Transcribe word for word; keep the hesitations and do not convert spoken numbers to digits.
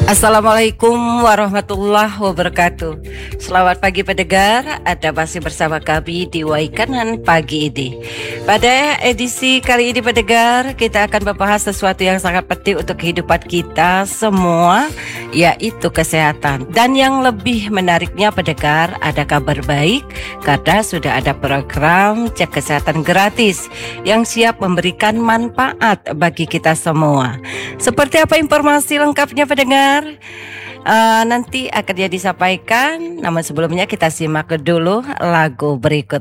Assalamualaikum warahmatullahi wabarakatuh. Selamat pagi pendengar, Anda masih bersama kami di Waikanan pagi ini. Pada edisi kali ini pendengar, kita akan membahas sesuatu yang sangat penting untuk kehidupan kita semua, yaitu kesehatan. Dan yang lebih menariknya pendengar, ada kabar baik karena sudah ada program cek kesehatan gratis yang siap memberikan manfaat bagi kita semua. Seperti apa informasi lengkapnya pendengar? Uh, nanti akan dia disampaikan. Namun sebelumnya kita simak dulu lagu berikut